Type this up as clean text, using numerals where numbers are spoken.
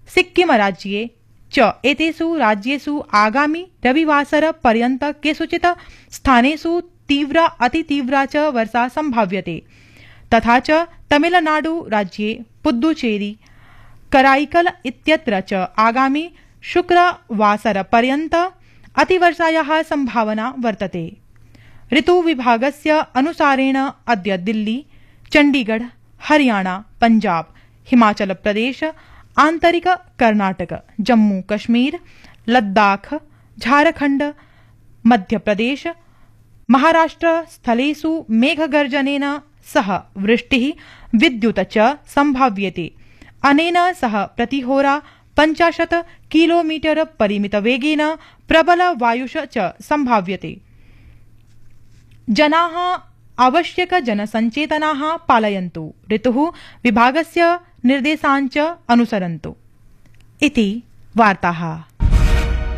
सिक्किमराज्ये च एतेषु राज्येषु आगामि रविवासर पर्यन्त केषुचित् स्थानेषु तीव्रा अतितीव्रा च वर्षा संभाव्यते। तथा च तमिलनाडु राज्ये पुद्दुचेरी कराईकल इत्यत्र च आगामि शुक्रवासर पर्यन्त अतिवर्षायाः संभावना वर्तते। ऋतुविभागस्य अनुसारेण अद्य दिल्ली, चण्डीगढ़, हरियाणा, पंजाब, हिमाचल प्रदेश, आन्तरिक कर्णाटक, जम्मू कश्मीर, लद्दाख, झारखंड, मध्यप्रदेश, महाराष्ट्र स्थलेषु मेघगर्जनेन सह वृष्टिः विद्युत च संभाव्यते। अनेन सह प्रतिहोरा 50 किलोमीटर परिमितवेगेन प्रबल वायुष च संभाव्यते। जनाः आवश्यक जनसञ्चेतनाः पालयन्तु, ऋतुः विभागस्य निर्देशान् च अनुसरन्तु। इति वार्ताः।